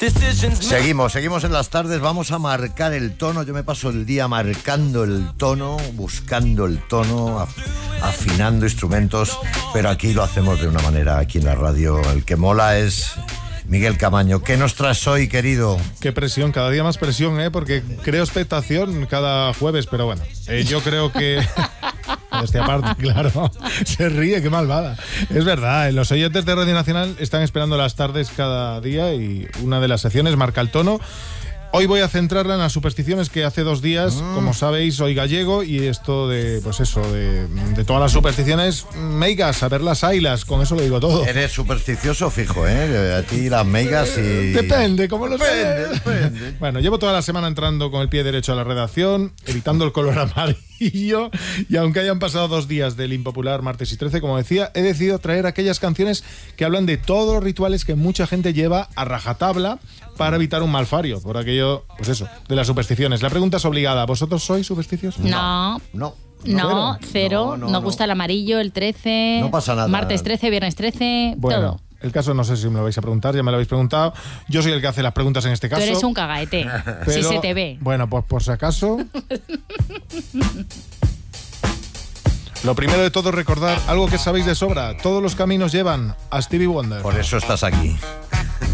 Seguimos en las tardes, vamos a marcar el tono. Yo me paso el día marcando el tono, buscando el tono, afinando instrumentos, pero aquí lo hacemos de una manera, aquí en la radio. El que mola es Miguel Camaño. ¿Qué nos traes hoy, querido? Qué presión, cada día más presión, porque creo expectación cada jueves, pero bueno, yo creo que... aparte, claro, se ríe, qué malvada. Es verdad, los oyentes de Radio Nacional están esperando las tardes cada día y una de las secciones marca el tono. Hoy voy a centrarla en las supersticiones que hace 2 días, como sabéis, soy gallego y esto de, pues eso, de todas las supersticiones, meigas, a ver las ailas, con eso lo digo todo. Eres supersticioso fijo, A ti las meigas y... Depende, ¿cómo lo sé? Depende. Bueno, llevo toda la semana entrando con el pie derecho a la redacción, evitando el color amarillo, y aunque hayan pasado 2 días del impopular martes y 13, como decía, he decidido traer aquellas canciones que hablan de todos los rituales que mucha gente lleva a rajatabla para evitar un malfario, por aquello, pues eso, de las supersticiones. La pregunta es obligada. ¿Vosotros sois supersticiosos? No, cero. No gusta el amarillo, el 13. No pasa nada. Martes 13, viernes 13, bueno, todo. El caso no sé si me lo vais a preguntar, ya me lo habéis preguntado. Yo soy el que hace las preguntas en este caso. Tú eres un cagaete, pero, si se te ve. Bueno, pues por si acaso... Lo primero de todo es recordar algo que sabéis de sobra. Todos los caminos llevan a Stevie Wonder. Por eso estás aquí.